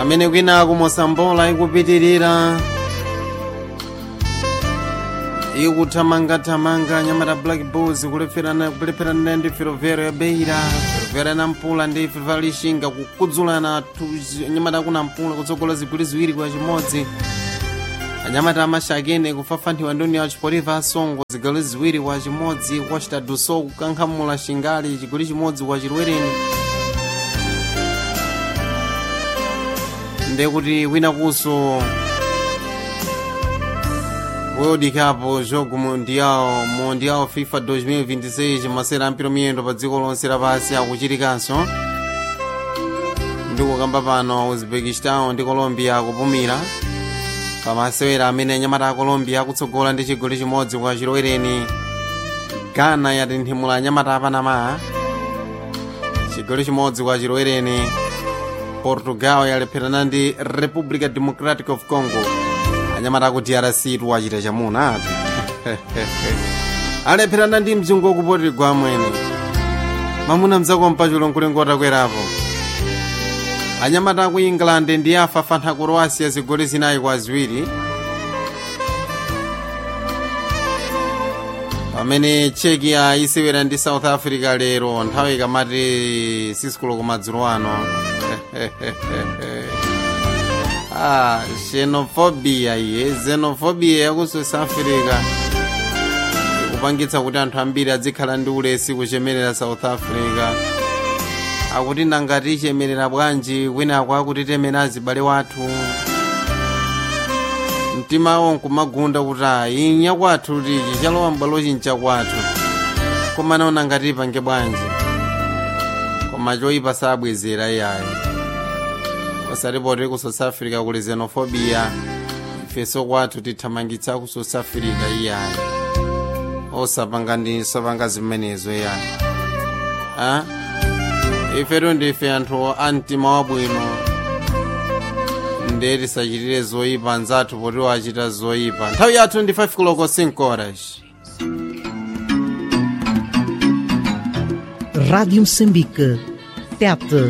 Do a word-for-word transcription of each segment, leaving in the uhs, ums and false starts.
pamene kwina kumosambola ikupitirira ikuthamangathamanga nyamata Black Bulls kulepherana kulepherana ndi Ferroviário ya Beira, Ferroviário na Mpula ndi Ferroviário Lixinga kukudzulana nyamata kuna Mpula kutsogola zigoli ziwiri kwa chimodzi. Anyamata amashakene kufafanthiwa ndoni ya Chipoliva Songo zigoli ziwiri kwa chimodzi, Costa do Sol kukankhamula Xingali chigoli chimodzi kwa Chilwereni. Ndekuti wina kuso World Cup jogo mundial mundial FIFA dois mil e vinte e seis masera ampiro miyendo pa dziko lonse lapansi akuchitikanso ndikukamba pano Uzbekistan ndi Colombia akupumira pamasewera amene anyamata a Colombia akutsogola ndi chigoli chimodzi kwa Chilwereni. Ghana yatinthimula anyamata a Panama chigoli chimodzi kwa Chilwereni. Portugal yalepherana ndi Republic Democratic of Congo, anyamata ku D R C tuwachita chamuna ati alepherana ndi mzungu okupotirwa amwene mamuna mzakompa chulo nkulengota kwerapo. Anyamata ku England ndi afafantha Croatia zigoli zinayi kwa ziwiri, pamene Czechia isewera ndi South Africa lero nthawi ikamati sisikulo kumadzulo ano. Ah, xenofobia iye xenofobia yaku South Africa ikupangitsa kuti anthu ambiri adzikhala ndi ulesi kuchemerera South Africa. Akuti nangati chemerera bwanji kwinako akutitemera azibale wathu mtima wawo nkumagunda kuti ayi inya kwathu tichi chalowa mbwalo chincha kwathu, koma naona ngati ipange bwanji, koma choyipa sabwezera iyayi. Osaripoti ku South Africa kuli xenofobia, ifeso kwathu tithamangitsa ku South Africa iyayi, osapanga ndi sapanga zimenezo iyayi. Ah? Ifeto ndife anthu a mtima wabwino nde tisachitire zoyipa nzathu poti wachita zoyipa. Nthawi yathu ndi five koloko cinco horas. Rádio Moçambique, Tete.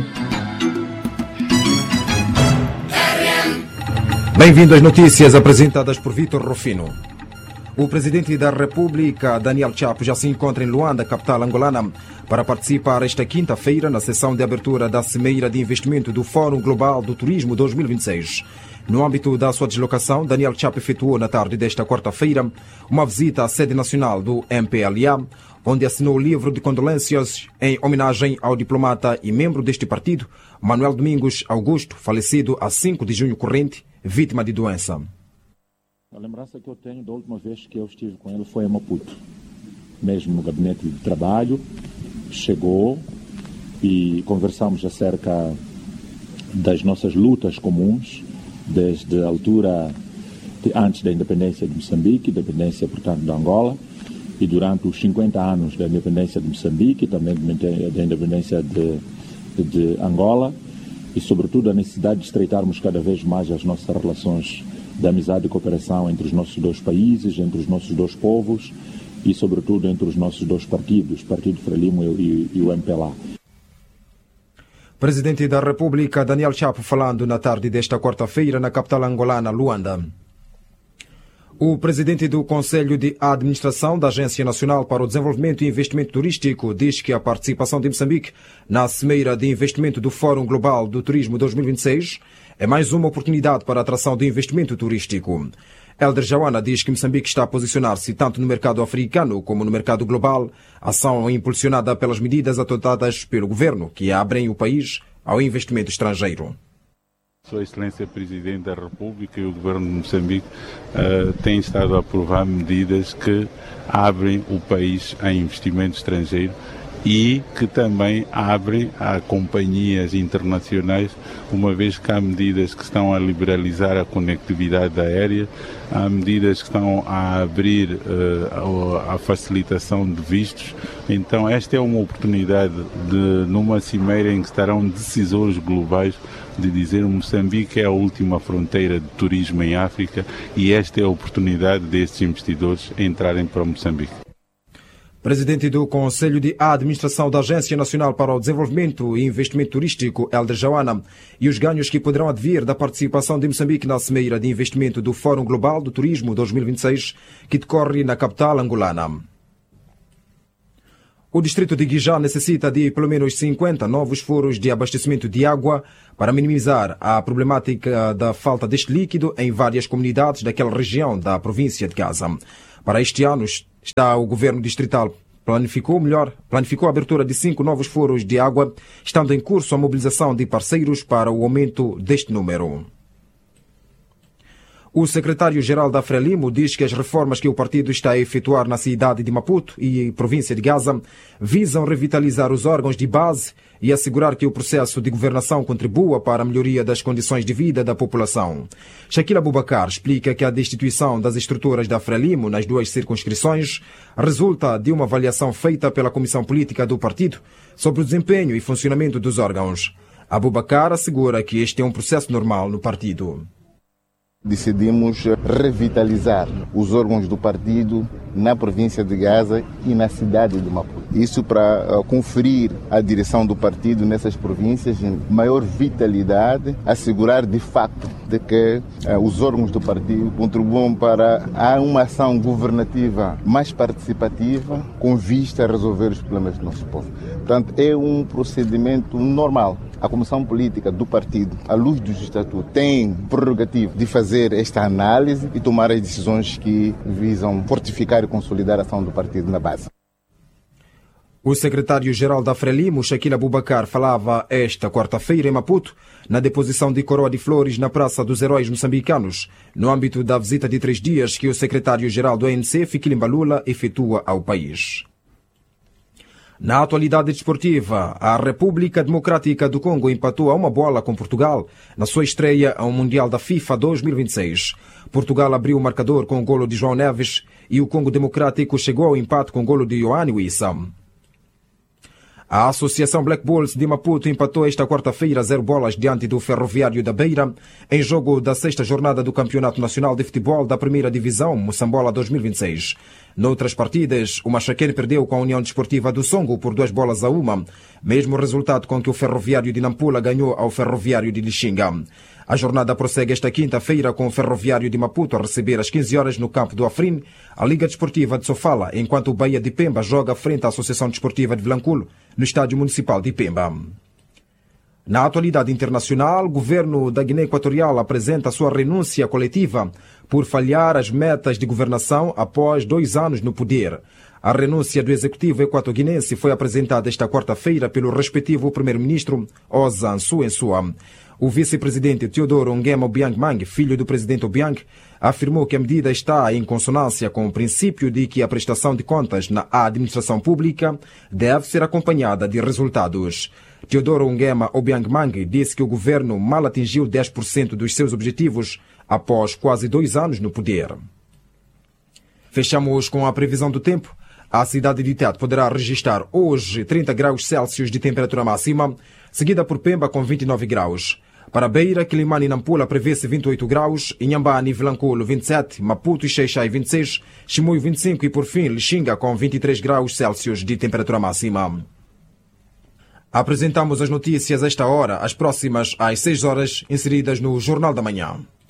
Bem-vindo às notícias apresentadas por Vítor Rufino. O presidente da República, Daniel Chapo, já se encontra em Luanda, capital angolana, para participar esta quinta-feira na sessão de abertura da Cimeira de Investimento do Fórum Global do Turismo dois mil e vinte e seis. No âmbito da sua deslocação, Daniel Chapo efetuou na tarde desta quarta-feira uma visita à sede nacional do M P L A, onde assinou o livro de condolências em homenagem ao diplomata e membro deste partido, Manuel Domingos Augusto, falecido a cinco de junho corrente, vítima de doença. A lembrança que eu tenho da última vez que eu estive com ele foi em Maputo, mesmo no gabinete de trabalho. Chegou e conversamos acerca das nossas lutas comuns, desde a altura de, antes da independência de Moçambique, independência, portanto, de Angola, e durante os cinquenta anos da independência de Moçambique, também da independência de, de Angola, e, sobretudo, a necessidade de estreitarmos cada vez mais as nossas relações de amizade e cooperação entre os nossos dois países, entre os nossos dois povos e, sobretudo, entre os nossos dois partidos, Partido Frelimo e, e o M P L A. Presidente da República, Daniel Chapo, falando na tarde desta quarta-feira na capital angolana, Luanda. O presidente do Conselho de Administração da Agência Nacional para o Desenvolvimento e Investimento Turístico diz que a participação de Moçambique na Cimeira de Investimento do Fórum Global do Turismo dois mil e vinte e seis é mais uma oportunidade para a atração de investimento turístico. Helder Jawana diz que Moçambique está a posicionar-se tanto no mercado africano como no mercado global, ação impulsionada pelas medidas adotadas pelo governo, que abrem o país ao investimento estrangeiro. Sua Excelência Presidente da República e o Governo de Moçambique uh, têm estado a aprovar medidas que abrem o país a investimento estrangeiro e que também abrem a companhias internacionais, uma vez que há medidas que estão a liberalizar a conectividade aérea, há medidas que estão a abrir uh, a, a facilitação de vistos. Então esta é uma oportunidade de, numa cimeira em que estarão decisores globais, de dizer que Moçambique é a última fronteira de turismo em África e esta é a oportunidade destes investidores entrarem para Moçambique. Presidente do Conselho de Administração da Agência Nacional para o Desenvolvimento e Investimento Turístico, Helder Joana, e os ganhos que poderão advir da participação de Moçambique na Cimeira de Investimento do Fórum Global do Turismo dois mil e vinte e seis, que decorre na capital angolana. O distrito de Guijá necessita de pelo menos cinquenta novos furos de abastecimento de água para minimizar a problemática da falta deste líquido em várias comunidades daquela região da província de Gaza. Para este ano, está o governo distrital planificou melhor, planificou a abertura de cinco novos furos de água, estando em curso a mobilização de parceiros para o aumento deste número. O secretário-geral da Frelimo diz que as reformas que o partido está a efetuar na cidade de Maputo e província de Gaza visam revitalizar os órgãos de base e assegurar que o processo de governação contribua para a melhoria das condições de vida da população. Shaquila Abubakar explica que a destituição das estruturas da Frelimo nas duas circunscrições resulta de uma avaliação feita pela Comissão Política do partido sobre o desempenho e funcionamento dos órgãos. Abubakar assegura que este é um processo normal no partido. Decidimos revitalizar os órgãos do partido na província de Gaza e na cidade de Maputo. Isso para conferir à direção do partido nessas províncias maior vitalidade, assegurar de facto de que uh, os órgãos do partido contribuam para a uma ação governativa mais participativa com vista a resolver os problemas do nosso povo. Portanto, é um procedimento normal. A Comissão Política do partido, à luz dos estatutos, tem prerrogativa de fazer esta análise e tomar as decisões que visam fortificar e consolidar a ação do partido na base. O secretário-geral da Frelimo, Shaquila Abubakar, falava esta quarta-feira em Maputo, na deposição de coroa de flores na Praça dos Heróis Moçambicanos, no âmbito da visita de três dias que o secretário-geral do A N C, Fikile Lula, efetua ao país. Na atualidade desportiva, a República Democrática do Congo empatou a uma bola com Portugal na sua estreia ao Mundial da FIFA dois mil e vinte e seis. Portugal abriu o marcador com o golo de João Neves e o Congo Democrático chegou ao empate com o golo de Yohane Wissam. A Associação Black Bulls de Maputo empatou esta quarta-feira zero bolas diante do Ferroviário da Beira em jogo da sexta jornada do Campeonato Nacional de Futebol da Primeira Divisão Moçambola dois mil e vinte e seis. Noutras partidas, o Machaquene perdeu com a União Desportiva do Songo por duas bolas a uma, mesmo resultado com que o Ferroviário de Nampula ganhou ao Ferroviário de Lixinga. A jornada prossegue esta quinta-feira com o Ferroviário de Maputo a receber às quinze horas no campo do Afrin a Liga Desportiva de Sofala, enquanto o Bahia de Pemba joga frente à Associação Desportiva de Vilanculo no Estádio Municipal de Pemba. Na atualidade internacional, o governo da Guiné Equatorial apresenta sua renúncia coletiva por falhar as metas de governação após dois anos no poder. A renúncia do executivo equatoguinense foi apresentada esta quarta-feira pelo respectivo primeiro-ministro Ozan Suensua. O vice-presidente Teodoro Nguema Obiang Mang, filho do presidente Obiang, afirmou que a medida está em consonância com o princípio de que a prestação de contas na administração pública deve ser acompanhada de resultados. Teodoro Nguema Obiang Mang disse que o governo mal atingiu dez por cento dos seus objetivos após quase dois anos no poder. Fechamos com a previsão do tempo. A cidade de Tete poderá registrar hoje trinta graus Celsius de temperatura máxima, seguida por Pemba com vinte e nove graus. Para Beira, Quilimane e Nampula prevê-se vinte e oito graus, Inhambane e Vilanculo vinte e sete, Maputo e Xai-Xai vinte e seis, Chimoio vinte e cinco e por fim Lixinga com vinte e três graus Celsius de temperatura máxima. Apresentamos as notícias a esta hora, as próximas às seis horas, inseridas no Jornal da Manhã.